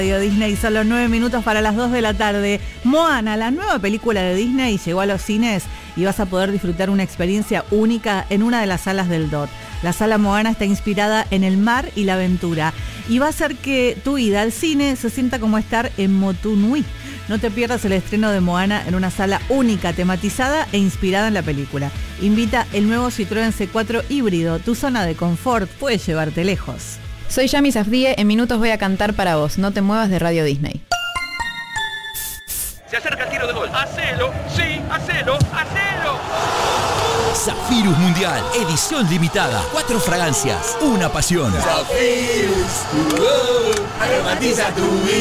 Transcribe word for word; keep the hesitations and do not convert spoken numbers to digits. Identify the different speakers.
Speaker 1: Radio Disney, son los nueve minutos para las dos de la tarde. Moana, la nueva película de Disney, llegó a los cines y vas a poder disfrutar una experiencia única en una de las salas del D O T. La sala Moana está inspirada en el mar y la aventura y va a hacer que tu ida al cine se sienta como estar en Motu Nui. No te pierdas el estreno de Moana en una sala única, tematizada e inspirada en la película. Invita el nuevo Citroën C cuatro híbrido. Tu zona de confort puede llevarte lejos.
Speaker 2: Soy Yami Safdie, en minutos voy a cantar para vos. No te muevas de Radio Disney.
Speaker 3: Se acerca el tiro de gol. ¡Hacelo! ¡Sí! ¡Hacelo! ¡Hacelo!
Speaker 4: Zafirus Mundial, edición limitada. Cuatro fragancias, una pasión.
Speaker 5: Zafirus, tu voz, aromatiza tu vida.